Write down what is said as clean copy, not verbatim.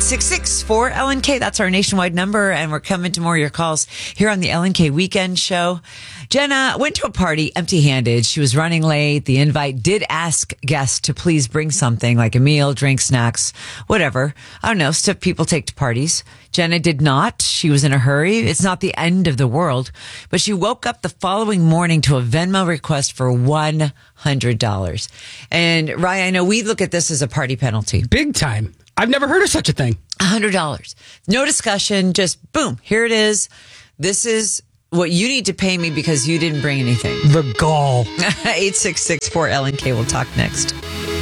866-4LNK. That's our nationwide number. And we're coming to more of your calls here on the LNK Weekend Show. Jenna went to a party empty-handed. She was running late. The invite did ask guests to please bring something like a meal, drink, snacks, whatever. I don't know, stuff people take to parties. Jenna did not. She was in a hurry. It's not the end of the world. But she woke up the following morning to a Venmo request for $100. And Ryan, I know we look at this as a party penalty. Big time. I've never heard of such a thing. $100. No discussion. Just boom. Here it is. This is what you need to pay me because you didn't bring anything. The gall. 866-4LNK. We'll talk next.